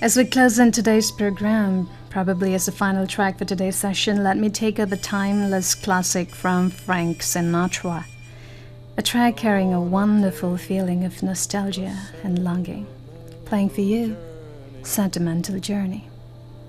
As we close in today's program, probably as the final track for today's session, let me take up a timeless classic from Frank Sinatra. A track carrying a wonderful feeling of nostalgia and longing. Playing for you, Sentimental Journey.